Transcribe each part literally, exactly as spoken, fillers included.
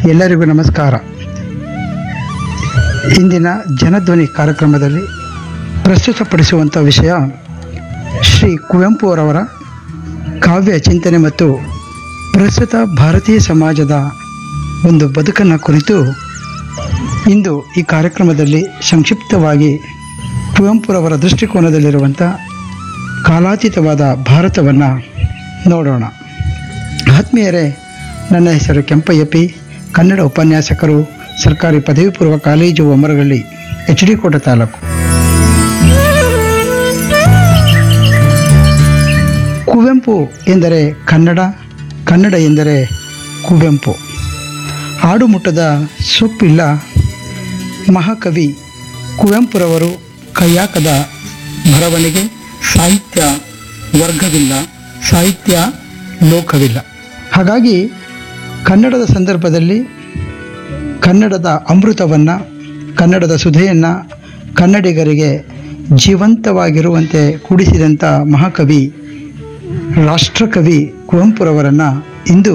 ಎಲ್ಲರಿಗೂ ನಮಸ್ಕಾರ. ಇಂದಿನ ಜನಧ್ವನಿ ಕಾರ್ಯಕ್ರಮದಲ್ಲಿ ಪ್ರಸ್ತುತಪಡಿಸುವಂಥ ವಿಷಯ ಶ್ರೀ ಕುವೆಂಪು ಅವರವರ ಕಾವ್ಯ ಚಿಂತನೆ ಮತ್ತು ಪ್ರಸ್ತುತ ಭಾರತೀಯ ಸಮಾಜದ ಒಂದು ಬದುಕನ್ನು ಕುರಿತು ಇಂದು ಈ ಕಾರ್ಯಕ್ರಮದಲ್ಲಿ ಸಂಕ್ಷಿಪ್ತವಾಗಿ ಕುವೆಂಪುರವರ ದೃಷ್ಟಿಕೋನದಲ್ಲಿರುವಂಥ ಕಾಲಾತೀತವಾದ ಭಾರತವನ್ನು ನೋಡೋಣ. ಆತ್ಮೀಯರೇ, ನನ್ನ ಹೆಸರು ಕೆಂಪಯ್ಯ ಪಿ, ಕನ್ನಡ ಉಪನ್ಯಾಸಕರು, ಸರ್ಕಾರಿ ಪದವಿ ಪೂರ್ವ ಕಾಲೇಜು ಒಮರಗಳ್ಳಿ, ಎಚ್ ಡಿ ಕೋಟೆ ತಾಲೂಕು. ಕುವೆಂಪು ಎಂದರೆ ಕನ್ನಡ, ಕನ್ನಡ ಎಂದರೆ ಕುವೆಂಪು. ಆಡುಮುಟ್ಟದ ಸೊಪ್ಪಿಲ್ಲ ಮಹಾಕವಿ ಕುವೆಂಪುರವರು ಕೈಯಾಕದ ಬರವಣಿಗೆ, ಸಾಹಿತ್ಯ ವರ್ಗವಿಲ್ಲ, ಸಾಹಿತ್ಯ ಲೋಕವಿಲ್ಲ. ಹಾಗಾಗಿ ಕನ್ನಡದ ಸಂದರ್ಭದಲ್ಲಿ ಕನ್ನಡದ ಅಮೃತವನ್ನು, ಕನ್ನಡದ ಸುಧೆಯನ್ನು ಕನ್ನಡಿಗರಿಗೆ ಜೀವಂತವಾಗಿರುವಂತೆ ಕೂಡಿಸಿದಂಥ ಮಹಾಕವಿ ರಾಷ್ಟ್ರಕವಿ ಕುವೆಂಪುರವರನ್ನು ಇಂದು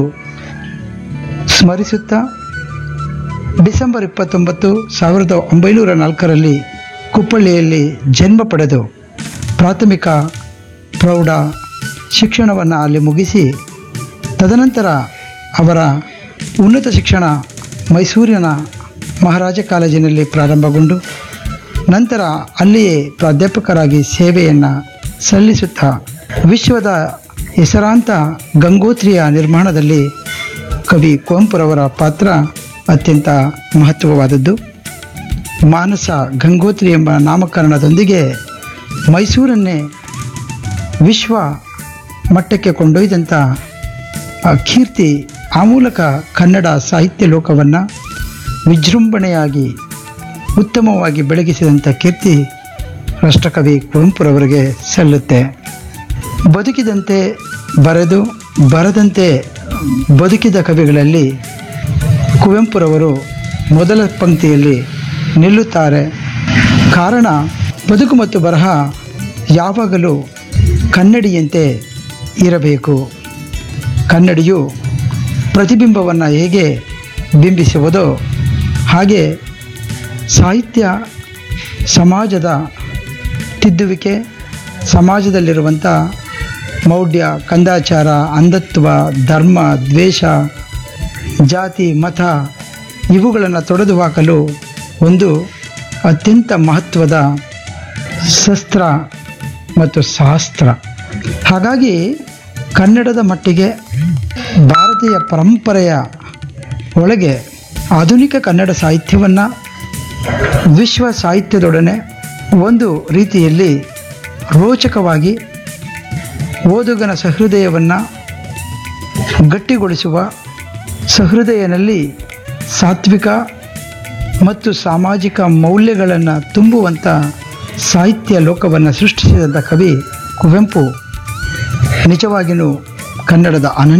ಸ್ಮರಿಸುತ್ತಾ ಡಿಸೆಂಬರ್ ಇಪ್ಪತ್ತೊಂಬತ್ತು ಸಾವಿರದ ಒಂಬೈನೂರ ನಾಲ್ಕರಲ್ಲಿ ಕುಪ್ಪಳ್ಳಿಯಲ್ಲಿ ಜನ್ಮ ಪಡೆದು ಪ್ರಾಥಮಿಕ ಪ್ರೌಢ ಶಿಕ್ಷಣವನ್ನು ಅಲ್ಲಿ ಮುಗಿಸಿ ತದನಂತರ ಅವರ ಉನ್ನತ ಶಿಕ್ಷಣ ಮೈಸೂರಿನ ಮಹಾರಾಜ ಕಾಲೇಜಿನಲ್ಲಿ ಪ್ರಾರಂಭಗೊಂಡು ನಂತರ ಅಲ್ಲಿಯೇ ಪ್ರಾಧ್ಯಾಪಕರಾಗಿ ಸೇವೆಯನ್ನು ಸಲ್ಲಿಸುತ್ತಾ ವಿಶ್ವದ ಹೆಸರಾಂತ ಗಂಗೋತ್ರಿಯ ನಿರ್ಮಾಣದಲ್ಲಿ ಕವಿ ಕುವೆಂಪುರವರ ಪಾತ್ರ ಅತ್ಯಂತ ಮಹತ್ವವಾದದ್ದು. ಮಾನಸ ಗಂಗೋತ್ರಿ ಎಂಬ ನಾಮಕರಣದೊಂದಿಗೆ ಮೈಸೂರನ್ನೇ ವಿಶ್ವ ಮಟ್ಟಕ್ಕೆ ಕೊಂಡೊಯ್ದಂಥ ಕೀರ್ತಿ, ಆ ಮೂಲಕ ಕನ್ನಡ ಸಾಹಿತ್ಯ ಲೋಕವನ್ನು ವಿಜೃಂಭಣೆಯಾಗಿ ಉತ್ತಮವಾಗಿ ಬೆಳಗಿಸಿದಂಥ ಕೀರ್ತಿ ರಾಷ್ಟ್ರಕವಿ ಕುವೆಂಪುರವರಿಗೆ ಸಲ್ಲುತ್ತೆ. ಬದುಕಿದಂತೆ ಬರೆದು ಬರದಂತೆ ಬದುಕಿದ ಕವಿಗಳಲ್ಲಿ ಕುವೆಂಪುರವರು ಮೊದಲ ಪಂಕ್ತಿಯಲ್ಲಿ ನಿಲ್ಲುತ್ತಾರೆ. ಕಾರಣ, ಬದುಕು ಮತ್ತು ಬರಹ ಯಾವಾಗಲೂ ಕನ್ನಡಿಯಂತೆ ಇರಬೇಕು. ಕನ್ನಡಿಯು ಪ್ರತಿಬಿಂಬವನ್ನು ಹೇಗೆ ಬಿಂಬಿಸುವುದೋ ಹಾಗೆ ಸಾಹಿತ್ಯ ಸಮಾಜದ ತಿದ್ದುವಿಕೆ, ಸಮಾಜದಲ್ಲಿರುವಂಥ ಮೌಢ್ಯ, ಕಂದಾಚಾರ, ಅಂಧತ್ವ, ಧರ್ಮ, ದ್ವೇಷ, ಜಾತಿ, ಮತ ಇವುಗಳನ್ನು ತೊಡೆದು ಹಾಕಲು ಒಂದು ಅತ್ಯಂತ ಮಹತ್ವದ ಶಸ್ತ್ರ ಮತ್ತು ಶಾಸ್ತ್ರ. ಹಾಗಾಗಿ ಕನ್ನಡದ ಮಟ್ಟಿಗೆ ಭಾರತೀಯ ಪರಂಪರೆಯ ಒಳಗೆ ಆಧುನಿಕ ಕನ್ನಡ ಸಾಹಿತ್ಯವನ್ನು ವಿಶ್ವ ಸಾಹಿತ್ಯದೊಡನೆ ಒಂದು ರೀತಿಯಲ್ಲಿ ರೋಚಕವಾಗಿ ಓದುಗನ ಸಹೃದಯವನ್ನು ಗಟ್ಟಿಗೊಳಿಸುವ, ಸಹೃದಯನಲ್ಲಿ ಸಾತ್ವಿಕ ಮತ್ತು ಸಾಮಾಜಿಕ ಮೌಲ್ಯಗಳನ್ನು ತುಂಬುವಂಥ ಸಾಹಿತ್ಯ ಲೋಕವನ್ನು ಸೃಷ್ಟಿಸಿದಂಥ ಕವಿ ಕುವೆಂಪು ನಿಜವಾಗಿಯೂ ಕನ್ನಡದ ಅನನ್ಯ